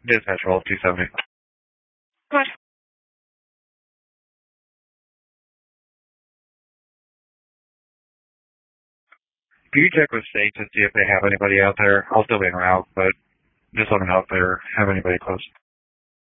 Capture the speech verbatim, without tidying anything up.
Dispatch roll two seventy. What? Can you check with state to see if they have anybody out there? I'll still be en route, but just let me know if they have anybody close.